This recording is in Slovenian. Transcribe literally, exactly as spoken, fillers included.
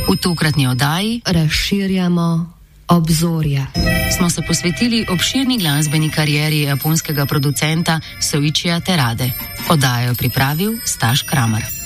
V tokratni oddaji razširjamo obzorja. Smo se posvetili obširni glasbeni karieri japonskega producenta Soichija Terade. Oddajo je pripravil Staš Kramer.